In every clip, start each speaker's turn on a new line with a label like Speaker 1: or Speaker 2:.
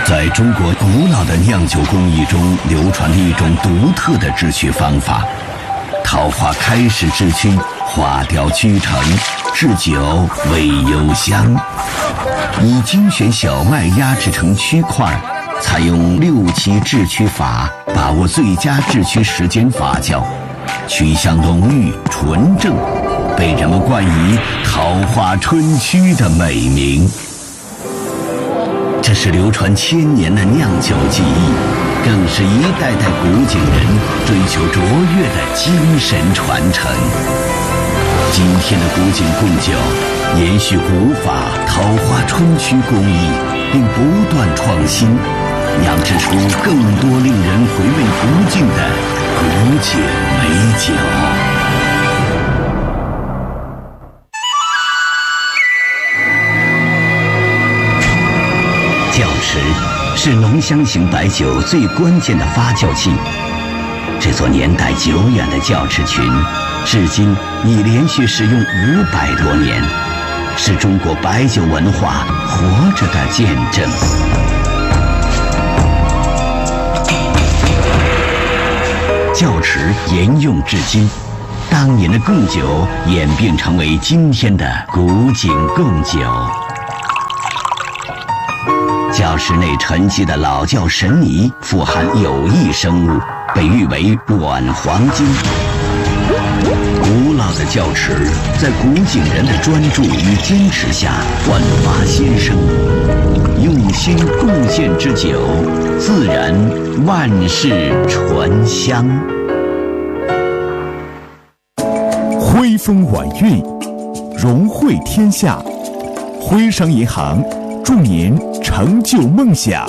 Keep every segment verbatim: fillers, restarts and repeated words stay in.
Speaker 1: 在中国古老的酿酒工艺中流传了一种独特的制曲方法。桃花开始制曲，花雕居成，制酒味幽香。以精选小麦压制成曲块，采用六七制曲法，把握最佳制曲时间发酵，曲香浓郁纯正，被人们冠以桃花春曲的美名。这是流传千年的酿酒技艺，更是一代代古井人追求卓越的精神传承。今天的古井贡酒延续古法桃花春曲工艺，并不断创新，酿制出更多令人回味不尽的古井美酒。窖池是浓香型白酒最关键的发酵器。这座年代久远的窖池群，至今已连续使用五百多年，是中国白酒文化活着的见证。窖池沿用至今，当年的贡酒演变成为今天的古井贡酒。窖池内沉积的老窖神泥富含有益生物，被誉为软黄金。古老的窖池在古井人的专注与坚持下焕发新生，用心贡献之酒，自然万世醇香。
Speaker 2: 徽风晚韵，融汇天下。徽商银行祝您成就梦想。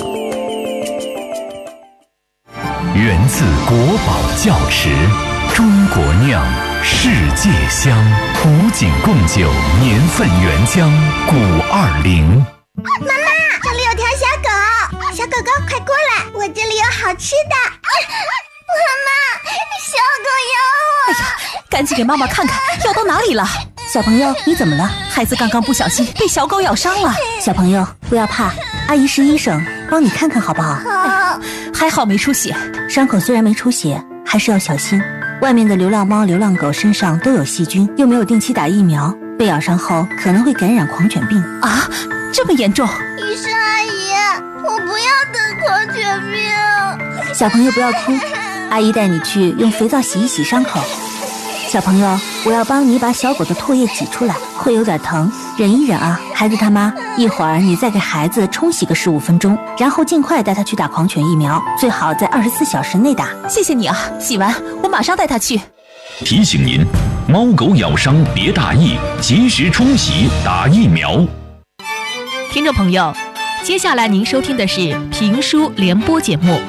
Speaker 3: 源自国宝窖池，中国酿，世界香。古井贡酒年份原浆古二零。
Speaker 4: 妈妈，这里有条小狗，小狗狗快过来，我这里有好吃的。妈妈，小狗咬我！
Speaker 5: 哎呀，赶紧给妈妈看看，咬到哪里了？
Speaker 6: 小朋友，你怎么了？
Speaker 5: 孩子刚刚不小心被小狗咬伤了。
Speaker 6: 小朋友不要怕，阿姨是医生，帮你看看好不好？
Speaker 4: 好。
Speaker 5: 还好没出血，
Speaker 6: 伤口虽然没出血，还是要小心。外面的流浪猫、流浪狗身上都有细菌，又没有定期打疫苗，被咬伤后可能会感染狂犬病
Speaker 5: 啊！这么严重？
Speaker 4: 医生阿姨，我不要得狂犬病。
Speaker 6: 小朋友不要哭，阿姨带你去用肥皂洗一洗伤口。小朋友，我要帮你把小狗的唾液挤出来，会有点疼，忍一忍啊。孩子他妈，一会儿你再给孩子冲洗个十五分钟，然后尽快带他去打狂犬疫苗，最好在二十四小时内打。
Speaker 5: 谢谢你啊，洗完我马上带他去。
Speaker 3: 提醒您，猫狗咬伤别大意，及时冲洗打疫苗。
Speaker 5: 听众朋友，接下来您收听的是评书联播节目。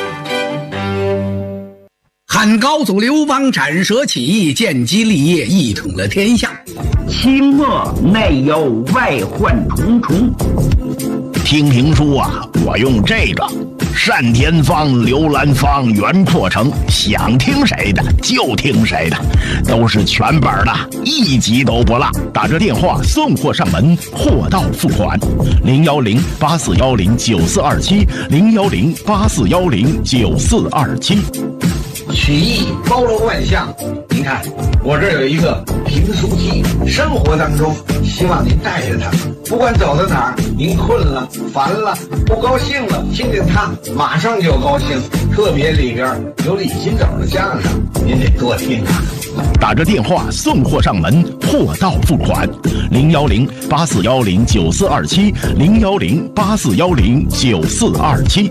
Speaker 7: 汉高祖刘邦斩蛇起义，建基立业，一统了天下。
Speaker 8: 清末内忧外患重重。
Speaker 9: 听评书啊，我用这个单田芳、刘兰芳、袁阔成，想听谁的就听谁的，都是全本的，一集都不落。打着电话送货上门，货到付款。零幺零八四幺零九四二七，零幺零八四幺零九四二七。
Speaker 7: 曲艺包罗万象，您看我这有一个评书机，生活当中希望您带着它，不管走到哪儿，您困了、烦了、不高兴了，听见它马上就高兴。特别里边有李金斗的相声，您得多听啊。
Speaker 9: 打着电话送货上门，货到付款。零幺零八四幺零九四二七，零幺零八四幺零九四二七。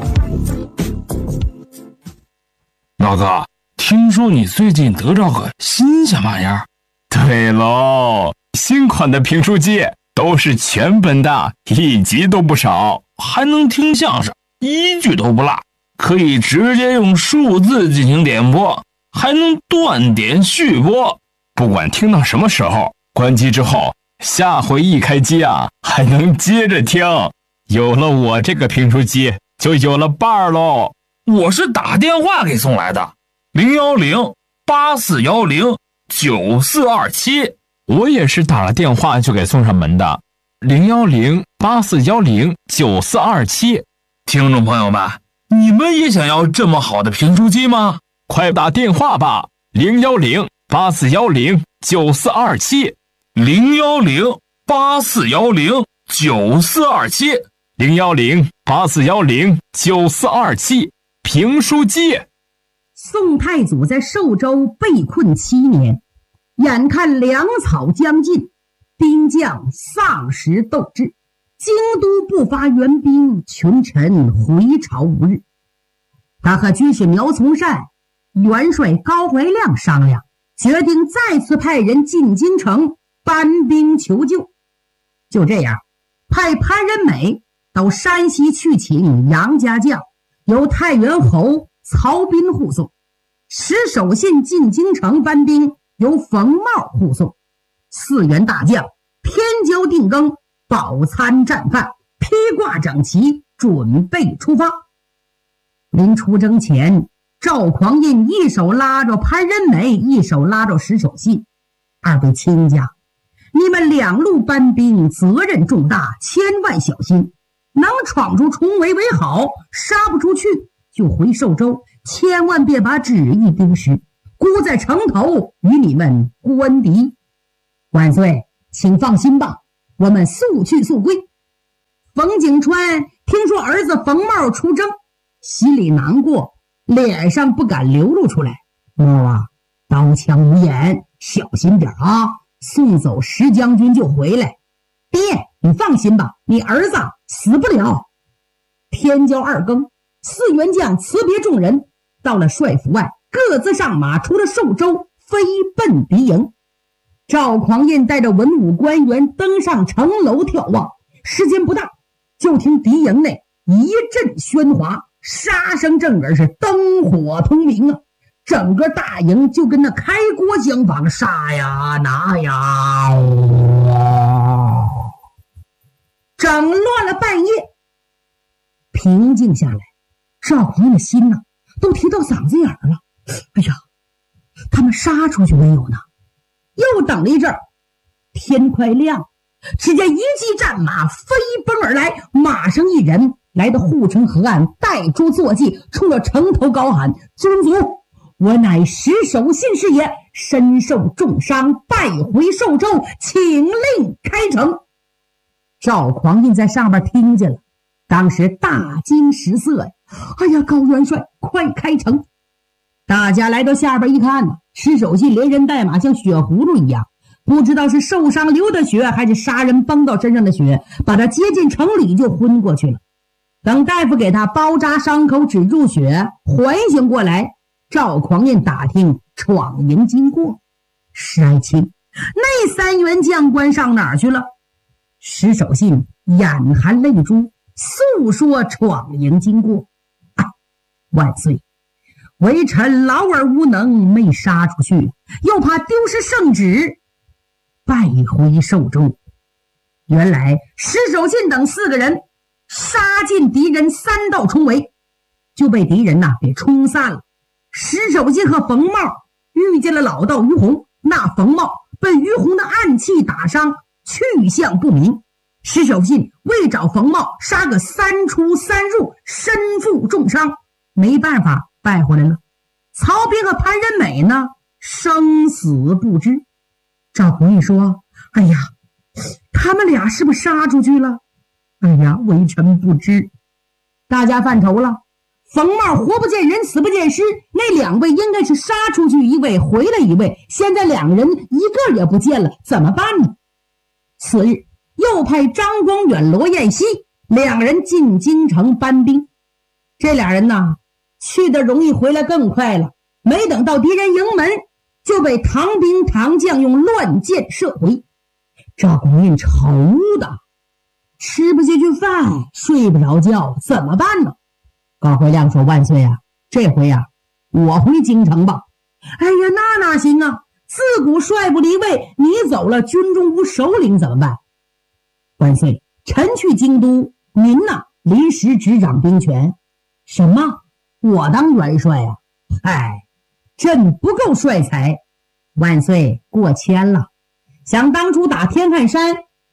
Speaker 10: 老哥，听说你最近得着个新鲜玩意儿？
Speaker 11: 对喽，新款的评书机都是全本的，一集都不少，
Speaker 10: 还能听相声，一句都不落，可以直接用数字进行点播，还能断点续播，
Speaker 11: 不管听到什么时候，关机之后，下回一开机啊，还能接着听。有了我这个评书机，就有了伴儿喽。
Speaker 10: 我是打电话给送来的，零幺零八四幺零九四二七。
Speaker 11: 我也是打了电话就给送上门的，零幺零八四幺零九四二七。
Speaker 10: 听众朋友们，你们也想要这么好的评书机吗？
Speaker 11: 快打电话吧，零幺零八四幺零九四二七，
Speaker 10: 零幺零八四幺零九四二七，
Speaker 11: 零幺零八四幺零九四二七，评书机。
Speaker 12: 宋太祖在寿州被困七年，眼看粮草将尽，兵将丧失斗志，京都不发援兵，群臣回朝无日。他和军师苗从善、元帅高怀亮商量，决定再次派人进京城搬兵求救。就这样，派潘仁美到山西去请杨家将，由太原侯曹彬护送。石守信进京城搬兵，由冯茂护送。四员大将天骄定更，饱餐战饭，披挂整齐，准备出发。临出征前，赵匡胤一手拉着潘仁美，一手拉着石守信，二位亲家，你们两路搬兵，责任重大，千万小心，能闯出重围为好，杀不出去就回寿州，千万别把旨意丢失，孤在城头与你们官敌。万岁，请放心吧，我们速去速归。冯景川听说儿子冯茂出征，心里难过，脸上不敢流露出来。茂啊，刀枪无眼，小心点啊，送走石将军就回来。爹，你放心吧，你儿子死不了。天骄二更，四员将辞别众人，到了帅府外，各自上马，出了寿州，飞奔敌营。赵匡胤带着文武官员登上城楼眺望，时间不大，就听敌营内一阵喧哗，杀声震耳，是灯火通明啊！整个大营就跟那开锅将房，杀呀拿呀，整乱了半夜。平静下来，赵匡胤的心呢、啊、都提到嗓子眼儿了。哎呀，他们杀出去没有呢？又等了一阵儿，天快亮，只见一骑战马飞奔而来，马上一人来到护城河岸，带住坐骑，冲着城头高喊：尊祖，我乃石守信是也，身受重伤，败回寿州，请令开城。赵匡胤在上边听见了，当时大惊失色呀！哎呀，高元帅，快开城！大家来到下边一看呢，石守信连人带马像血葫芦一样，不知道是受伤流的血，还是杀人崩到身上的血，把他接进城里就昏过去了。等大夫给他包扎伤口，止住血，缓醒过来，赵匡胤打听闯营经过。石爱卿，那三员将官上哪儿去了？石守信眼含泪珠，诉说闯营经过。啊，万岁，微臣劳而无能，没杀出去，又怕丢失圣旨，败回寿州。原来石守信等四个人杀进敌人三道重围，就被敌人呐、啊、给冲散了。石守信和冯茂遇见了老道于洪，那冯茂被于洪的暗器打伤，去向不明。石守信为找冯茂，杀个三出三入，身负重伤，没办法败回来了。曹彬和潘仁美呢，生死不知。赵匡胤说：哎呀，他们俩是不是杀出去了？哎呀，微臣不知。大家犯愁了，冯茂活不见人，死不见尸，那两位应该是杀出去一位，回来一位，现在两个人一个也不见了，怎么办呢？次日又派张光远、罗彦熙两人进京城搬兵。这俩人呢，去的容易，回来更快了。没等到敌人营门，就被唐兵唐将用乱箭射回。赵匡胤愁的吃不下去饭，睡不着觉，怎么办呢？高怀亮说：万岁啊，这回啊，我回京城吧。哎呀，那哪行啊，自古帅不离位，你走了，军中无首领怎么办？万岁，臣去京都，您呢临时执掌兵权。什么？我当元帅啊？哎，朕不够帅才。万岁过谦了。想当初打天汉山，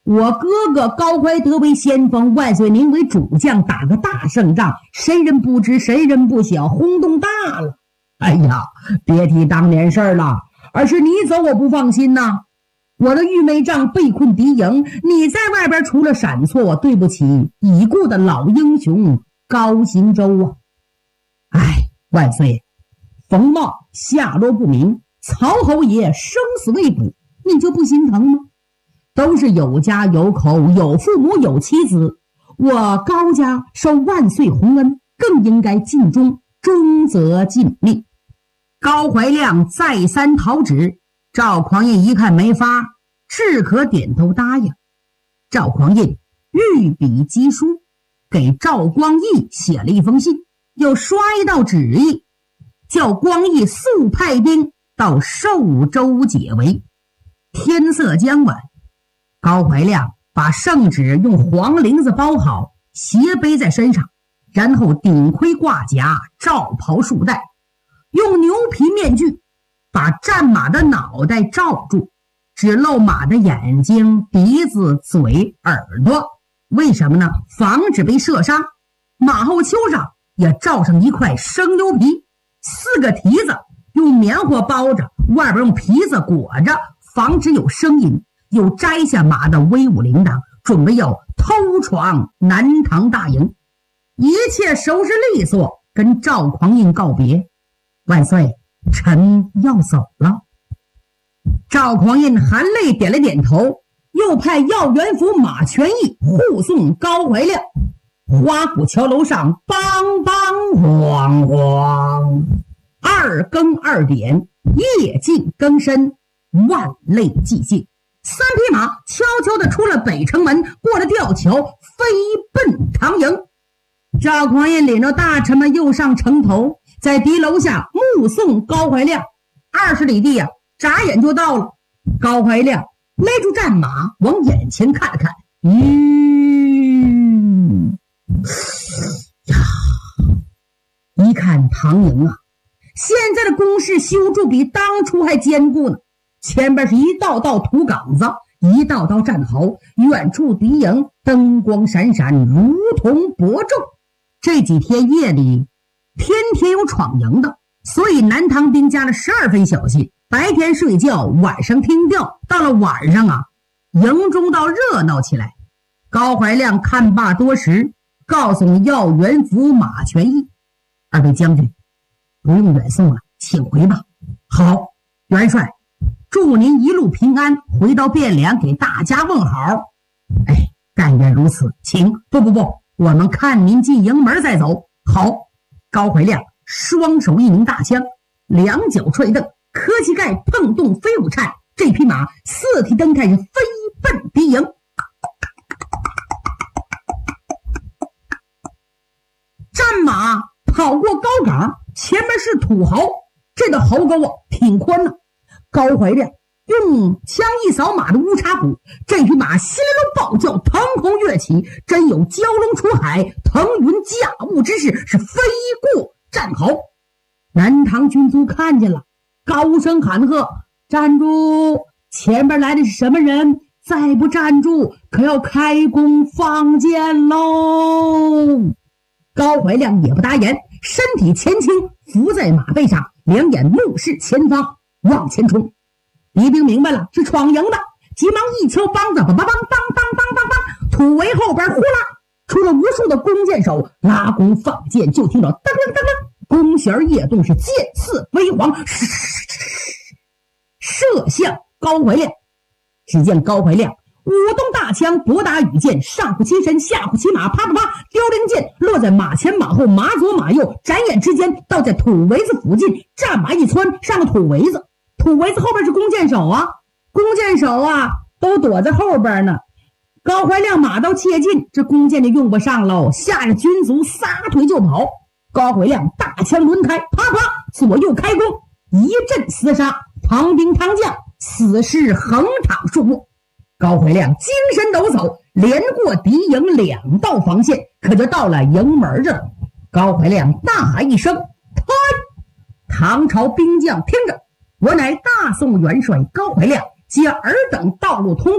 Speaker 12: 我哥哥高怀德为先锋，万岁您为主将，打个大胜仗，谁人不知谁人不晓，轰动大了。哎呀，别提当年事儿了，而是你走我不放心呐。我的玉梅帐被困敌营，你在外边出了闪错，对不起已故的老英雄高行周啊。哎，万岁，冯茂下落不明，曹侯爷生死未卜，你就不心疼吗？都是有家有口，有父母有妻子，我高家受万岁洪恩，更应该尽忠，忠则尽命。高怀亮再三讨旨，赵匡胤一看没法，只可点头答应。赵匡胤御笔疾书，给赵光义写了一封信，又刷一道旨意，叫光义速派兵到寿州解围。天色将晚，高怀亮把圣旨用黄绫子包好，斜背在身上，然后顶盔挂甲，罩袍束带，用牛皮面具把战马的脑袋罩住，只露马的眼睛、鼻子、嘴、耳朵。为什么呢？防止被射杀。马后丘上也罩上一块生牛皮，四个蹄子用棉花包着，外边用皮子裹着，防止有声音。又摘下马的威武铃铛，准备要偷闯南唐大营。一切收拾利索，跟赵匡胤告别。万岁，臣要走了。赵匡胤含泪点了点头，又派耀元府马全义护送高怀亮。花鼓桥楼上梆梆咣咣，二更二点，夜静更深，万类寂静。三匹马悄悄地出了北城门，过了吊桥，飞奔唐营。赵匡胤领着大臣们又上城头，在敌楼下目送高怀亮。二十里地呀、啊，眨眼就到了。高怀亮勒住战马，往眼前看了看，嗯呀，一看唐营啊，现在的工事修筑比当初还坚固呢。前边是一道道土岗子，一道道战壕，远处敌营灯光闪闪，如同薄昼。这几天夜里天天有闯营的，所以南唐兵加了十二分小心，白天睡觉，晚上听调。到了晚上啊，营中倒热闹起来。高怀亮看罢多时，告诉耀元府马全义：二位将军不用远送了，请回吧。好，元帅，祝您一路平安，回到汴梁给大家问好。哎，但愿如此，请。不不不，我们看您进营门再走。好。高怀亮双手一拧大枪，两脚踹蹬，磕膝盖碰动飞虎颤，这匹马四蹄蹬开是飞奔敌营。战马跑过高岗，前面是土壕，这个壕沟啊挺宽的。高怀亮用枪一扫马的乌叉骨，这匹马心里都暴叫，腾空跃起，真有蛟龙出海，腾云驾雾之势，是飞过战壕。南唐军卒看见了，高声喊喝：站住！前边来的是什么人？再不站住，可要开弓放箭喽！高怀亮也不答言，身体前倾，伏在马背上，两眼目视前方，往前冲。敌兵明白了是闯营的，急忙一敲梆子，梆梆梆梆梆梆梆，土围后边呼啦出了无数的弓箭手，拉弓放箭，就听到噔噔噔噔，弓弦跃动，是箭似飞蝗，射向高怀亮。只见高怀亮舞动大枪，拨打羽箭，上虎骑身，下虎骑马，啪啪啪，凋零箭落在马前马后，马左马右，转眼之间到在土围子附近，战马一窜上了土围子。土围子后边是弓箭手啊，弓箭手啊都躲在后边呢。高怀亮马到切近，这弓箭就用不上喽，吓着军卒撒腿就跑。高怀亮大枪抡开，啪啪左右开弓，一阵厮杀，唐兵唐将死尸横躺树木。高怀亮精神抖擞，连过敌营两道防线，可就到了营门这了。高怀亮大喊一声：退！唐朝兵将听着，我乃大宋元帅高怀亮，接尔等道路通过，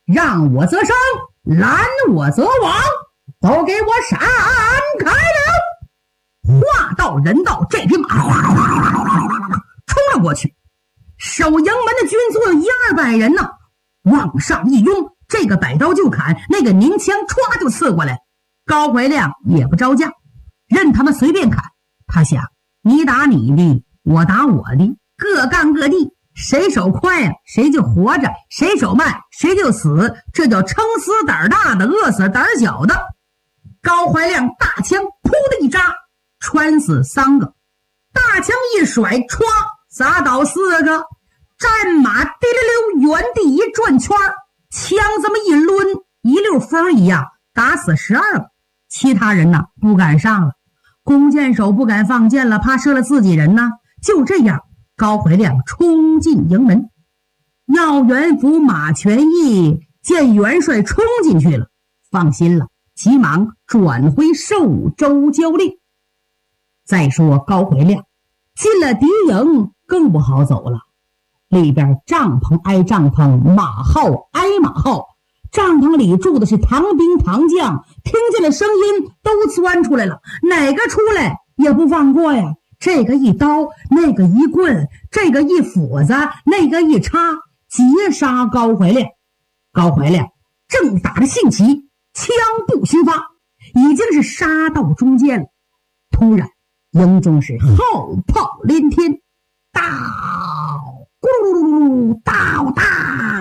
Speaker 12: 让我则生，拦我则亡，都给我闪开了！话到人到，这匹马冲了过去。守营门的军卒有一二百人呢，往上一拥，这个摆刀就砍，那个拧枪歘就刺过来。高怀亮也不招架，任他们随便砍。他想，你打你的，我打我的，各干各地，谁手快啊谁就活着，谁手慢谁就死，这叫撑死胆大的，饿死胆小的。高怀亮大枪噗的一扎，穿死三个，大枪一甩，歘砸倒四个。战马滴溜溜原地一转圈，枪这么一抡，一溜风一样打死十二个。其他人呢不敢上了，弓箭手不敢放箭了，怕射了自己人呢。就这样，高怀亮冲进营门。耀元府马全义见元帅冲进去了，放心了，急忙转回寿州交令。再说高怀亮进了敌营更不好走了，里边帐篷挨帐篷，马号挨马号，帐篷里住的是唐兵唐将，听见了声音都钻出来了，哪个出来也不放过呀。这个一刀，那个一棍，这个一斧子，那个一叉，截杀高怀亮。高怀亮正打着兴起，枪步新发，已经是杀到中间了。突然营中是号炮连天，刀咕刀刀，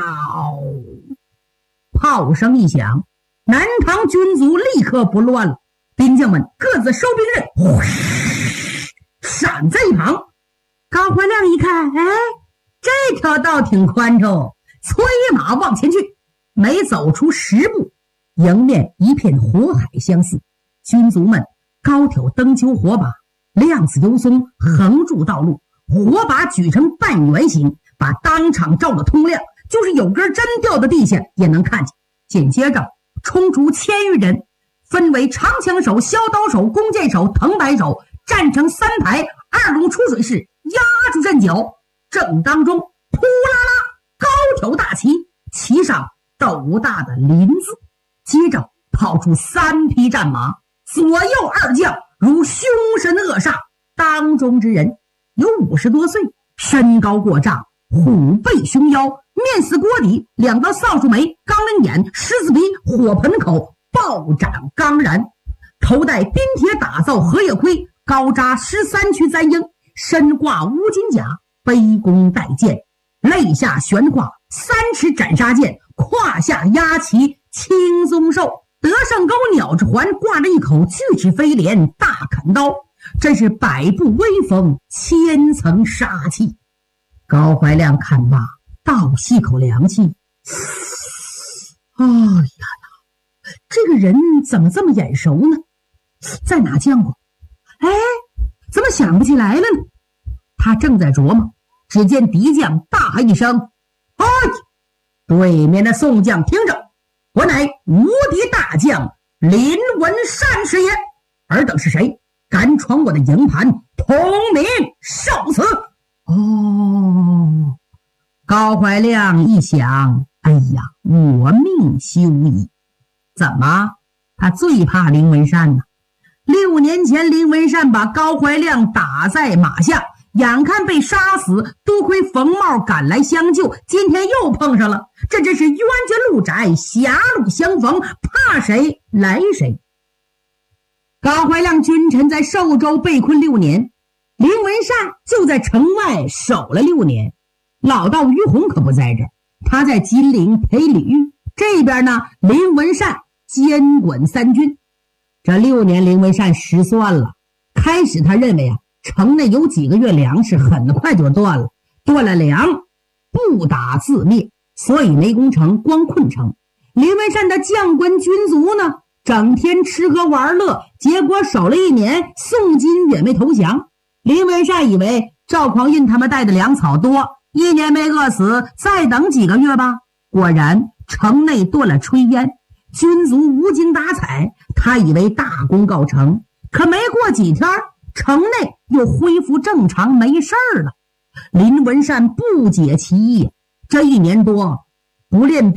Speaker 12: 炮声一响，南唐军卒立刻不乱了，兵将们各自收兵刃，闪在一旁。高怀亮一看，哎，这条道挺宽敞，催马往前去。没走出十步，迎面一片火海相似，军卒们高挑灯球火把，亮子油松横住道路，火把举成半圆形，把当场照得通亮，就是有根针掉到地下也能看见。紧接着冲出千余人，分为长枪手、削刀手、弓箭手、藤白手，站成三排，二龙出水式，压住阵脚。正当中，扑啦啦，高挑大旗，旗上斗大的林字。接着跑出三匹战马，左右二将如凶神恶煞。当中之人有五十多岁，身高过丈，虎背熊腰，面似锅底，两道扫帚眉，钢铃眼，狮子鼻，火盆口，暴斩刚然，头戴冰铁打造荷叶盔，高扎十三曲簪缨，身挂乌金甲，背弓带箭，肋下悬挂三尺斩杀剑，胯下压旗青鬃兽，德胜钩鸟之环，挂着一口巨齿飞镰大砍刀，真是百步威风，千层杀气。高怀亮看罢，倒吸口凉气。哎呀呀，这个人怎么这么眼熟呢？在哪见过？哎，怎么想不起来了呢？他正在琢磨，只见敌将大喊一声：“哎！”对面的宋将听着，我乃无敌大将林文善是也。尔等是谁？敢闯我的营盘，同名受死！哦，高怀亮一想，哎呀，我命休矣！怎么？他最怕林文善呢？六年前，林文善把高怀亮打在马下，眼看被杀死，多亏冯茂赶来相救，今天又碰上了，这真是冤家路窄，狭路相逢，怕谁来谁。高怀亮君臣在寿州被困六年，林文善就在城外守了六年。老道于洪可不在这儿，他在金陵陪李煜，这边呢，林文善监管三军。这六年林文善失算了，开始他认为啊，城内有几个月粮食很快就断了，断了粮不打自灭，所以没攻城，光困城。林文善的将官军卒呢，整天吃喝玩乐，结果守了一年，宋金也没投降。林文善以为赵匡胤他们带的粮草多，一年没饿死，再等几个月吧。果然城内断了炊烟，军卒无精打采，他以为大功告成，可没过几天，城内又恢复正常，没事儿了。林文善不解其意，这一年多不练兵，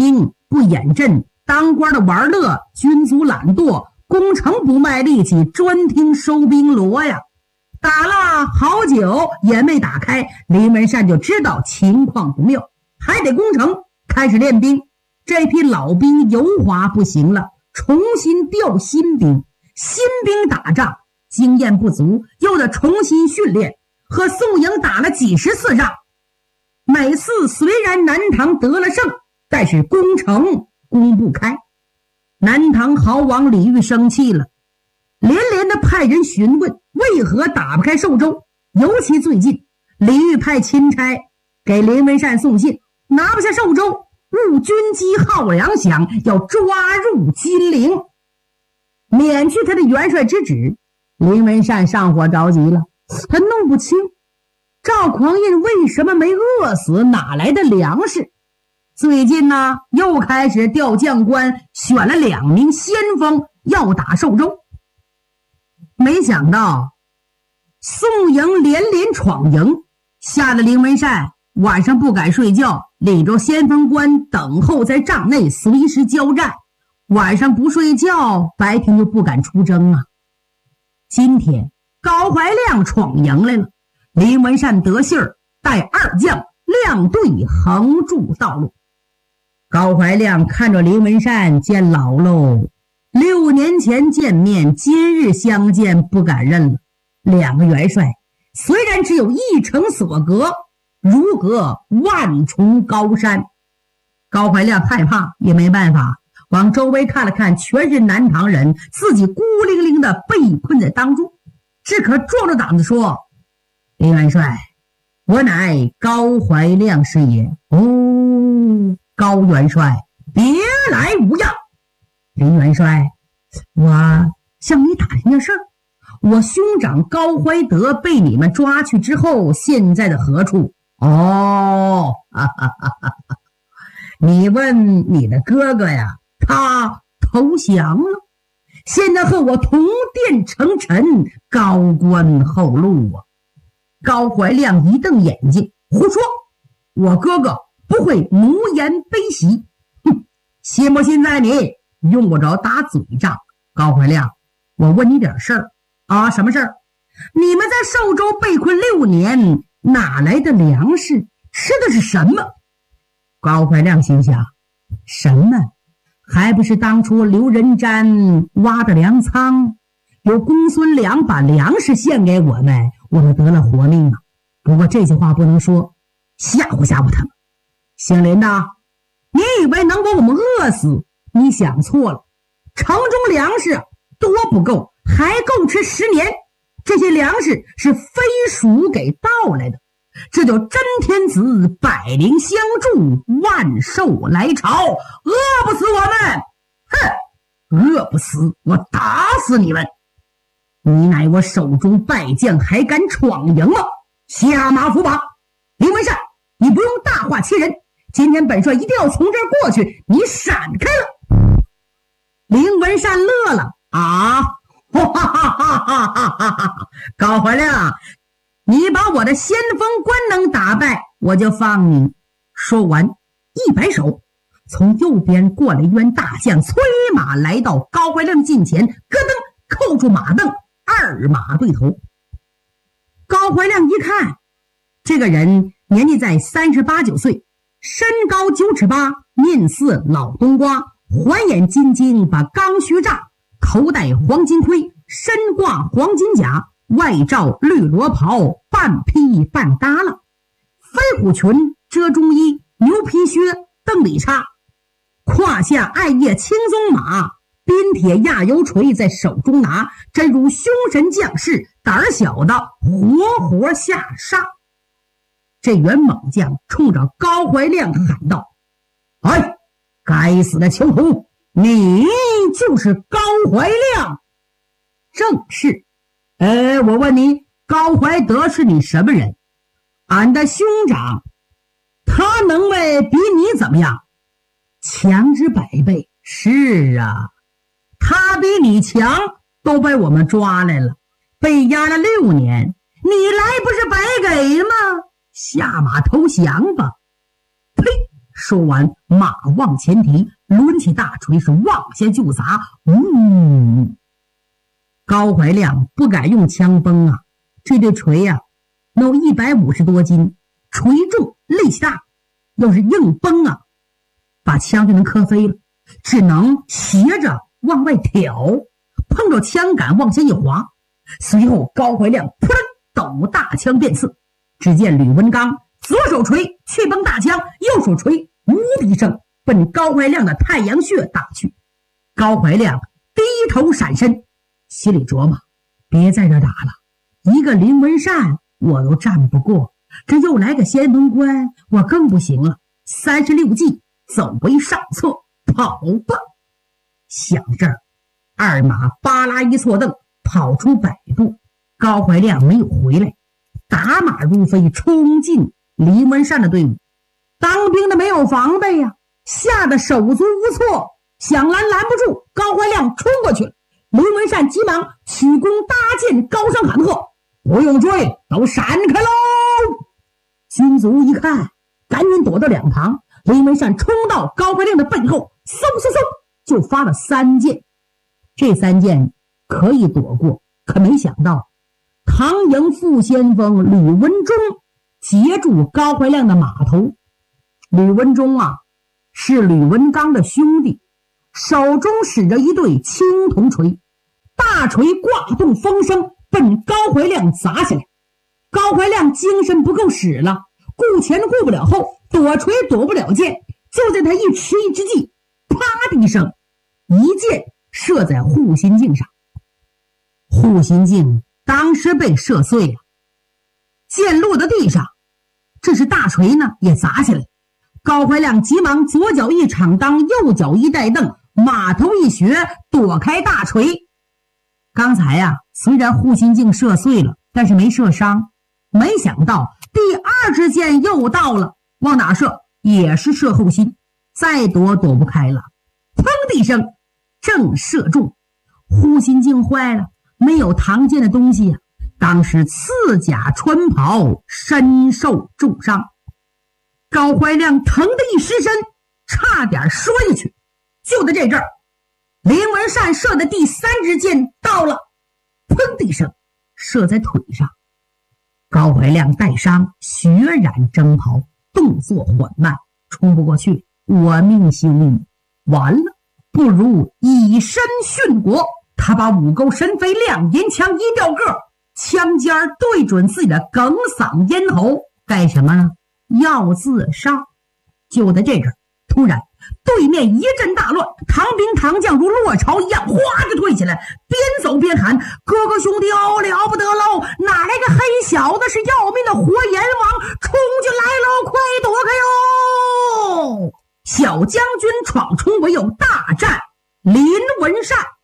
Speaker 12: 不演阵，当官的玩乐，军卒懒惰，攻城不卖力气，专听收兵锣呀。打了好久也没打开，林文善就知道情况不妙，还得攻城，开始练兵。这批老兵油滑不行了，重新调新兵。新兵打仗经验不足，又得重新训练，和宋营打了几十次仗。每次虽然南唐得了胜，但是攻城攻不开。南唐豪王李煜生气了，连连的派人询问为何打不开寿州。尤其最近，李煜派钦差给林文善送信，拿不下寿州，误军机号粮饷，要抓入金陵，免去他的元帅之职。林文善上火着急了，他弄不清赵匡胤为什么没饿死，哪来的粮食。最近呢，又开始调将官，选了两名先锋要打寿州。没想到宋营连连闯营，吓得林文善晚上不敢睡觉，领着先锋官等候在帐内，随时交战。晚上不睡觉，白天就不敢出征啊。今天高怀亮闯营来了，林文善得信儿，带二将亮队横筑道路。高怀亮看着林文善，见老喽，六年前见面，今日相见不敢认了。两个元帅虽然只有一城所隔，如隔万重高山。高怀亮害怕也没办法，往周围看了看，全是南唐人，自己孤零零的被困在当中，只可壮着胆子说：林元帅，我乃高怀亮是也。哦，高元帅，别来无恙。林元帅，我向你打听件事儿，我兄长高怀德被你们抓去之后，现在的何处？哦，哈哈哈哈，你问你的哥哥呀，他投降了，现在和我同殿成臣，高官厚禄啊。高怀亮一瞪眼睛，胡说，我哥哥不会奴颜卑席。哼，信不信在你，用不着打嘴仗。高怀亮，我问你点事儿啊，什么事儿？你们在寿州被困六年，哪来的粮食？吃的是什么？高怀亮心想，什么？还不是当初刘仁瞻挖的粮仓，有公孙良把粮食献给我们，我们得了活命啊。不过这些话不能说，吓唬吓唬他们。姓林的，你以为能把我们饿死？你想错了，城中粮食多不够，还够吃十年。这些粮食是飞鼠给盗来的，这叫真天子百灵相助，万寿来朝，饿不死我们。哼，饿不死，我打死你们！你乃我手中败将，还敢闯营吗？下马伏法！林文善，你不用大话欺人，今天本帅一定要从这儿过去，你闪开了。林文善乐了，啊，哈哈哈哈哈哈！高怀亮，你把我的先锋官能打败，我就放你。说完，一摆手，从右边过来一员大将，催马来到高怀亮近前，咯噔扣住马镫，二马对头。高怀亮一看，这个人年纪在三十八九岁，身高九尺八，面似老冬瓜，环眼金睛，把钢须炸，头戴黄金盔，身挂黄金甲，外罩绿罗袍，半披半耷拉，飞虎裙遮中衣，牛皮靴蹬里插，胯下艾叶青鬃马，冰铁压油锤在手中拿，真如凶神将士，胆儿小的活活下杀。这员猛将冲着高怀亮喊道：哎，该死的囚徒，你就是高怀亮？正是。呃，我问你，高怀德是你什么人？俺的兄长，他能为比你怎么样？强之百倍。是啊，他比你强，都被我们抓来了，被押了六年，你来不是白给吗？下马投降吧！呸！ 说完，马往前提，抡起大锤是往下就砸。呜！高怀亮不敢用枪崩啊，这对锤呀、啊，有一百五十多斤，锤重力气大，要是硬崩啊，把枪就能磕飞了，只能斜着往外挑，碰着枪杆往下一滑。随后高怀亮扑棱抖大枪便刺，只见吕文刚左手锤去崩大枪，右手锤呜的一声奔高怀亮的太阳穴打去。高怀亮低头闪身，心里琢磨，别在这打了，一个林文善我都战不过，这又来个先锋官，我更不行了。三十六计，走为上策，跑吧！想这儿，二马巴拉一错蹬，跑出百步。高怀亮没有回来，打马如飞，冲进林文善的队伍。当兵的没有防备呀、啊，吓得手足无措，想拦拦不住。高怀亮冲过去了，林文善急忙曲弓搭箭，高声喊喝：“不用追，都闪开喽！”军卒一看，赶紧躲到两旁。林文善冲到高怀亮的背后，嗖嗖嗖就发了三箭。这三箭可以躲过，可没想到唐营副先锋吕文忠截住高怀亮的马头。吕文忠啊，是吕文刚的兄弟，手中使着一对青铜锤，大锤挂动风声，奔高怀亮砸下来。高怀亮精神不够使了，顾前顾不了后，躲锤躲不了箭，就在他一迟疑之际，啪的一声，一箭射在护心镜上。护心镜当时被射碎了，箭落到地上，这是大锤呢也砸下来。高怀亮急忙左脚一敞裆，右脚一带蹬，马头一旋，躲开大锤。刚才呀、啊，虽然护心镜射碎了，但是没射伤。没想到第二支箭又到了，往哪射？也是射后心，再躲躲不开了。砰的一声，正射中。护心镜坏了，没有唐箭的东西呀、啊，当时刺甲穿袍，身受重伤。高怀亮疼得一失身，差点摔下去。就在这阵儿，林文善射的第三支箭到了，砰的一声，射在腿上。高怀亮带伤，血染征袍，动作缓慢，冲不过去，我命休矣。完了，不如以身殉国。他把五钩神飞亮银枪一掉个，枪尖对准自己的哽嗓咽喉，干什么呢？要自杀。就在这阵，突然对面一阵大乱，唐兵唐将如落潮一样，哗就退起来，边走边喊：“哥哥兄弟哦，了不得喽！哪来个黑小子是要命的活阎王，冲进来喽，快躲开哟！”小将军闯冲唯有大战林文善。